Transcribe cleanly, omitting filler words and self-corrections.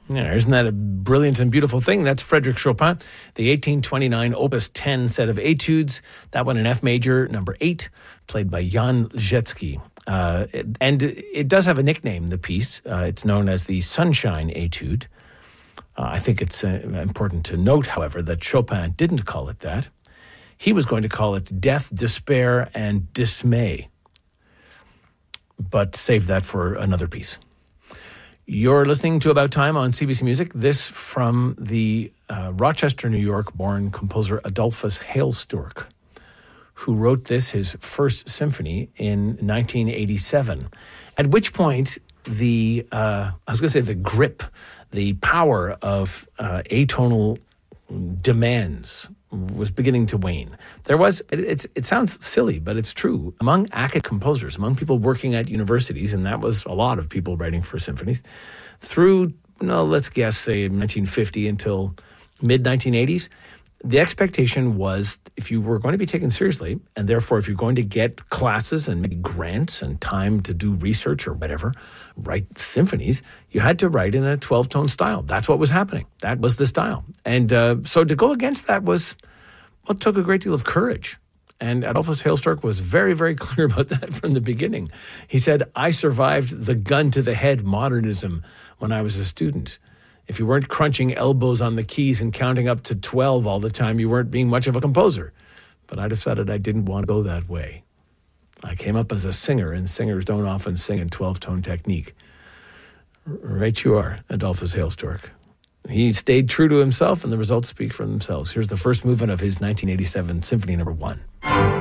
Yeah, isn't that a brilliant and beautiful thing? That's Frédéric Chopin, the 1829 Opus 10 set of etudes. That one in F major, number 8, played by Jan Rzecki. And it does have a nickname, the piece. It's known as the Sunshine Etude. I think it's important to note, however, that Chopin didn't call it that. He was going to call it Death, Despair, and Dismay. But save that for another piece. You're listening to About Time on CBC Music. This from the Rochester, New York-born composer Adolphus Hailstork, who wrote this, his first symphony, in 1987. At which point, the grip, the power of atonal demands was beginning to wane. There was, it sounds silly, but it's true. Among academic composers, among people working at universities, and that was a lot of people writing for symphonies, through, let's guess, say 1950 until mid-1980s, the expectation was if you were going to be taken seriously, and therefore if you're going to get classes and maybe grants and time to do research or whatever, write symphonies, you had to write in a 12-tone style. That's what was happening. That was the style. And so to go against that took a great deal of courage. And Adolphus Hailstork was very, very clear about that from the beginning. He said, I survived the gun-to-the-head modernism when I was a student. If you weren't crunching elbows on the keys and counting up to 12 all the time, you weren't being much of a composer. But I decided I didn't want to go that way. I came up as a singer, and singers don't often sing in 12-tone technique. Right you are, Adolphus Hailstork. He stayed true to himself, and the results speak for themselves. Here's the first movement of his 1987 Symphony No. 1.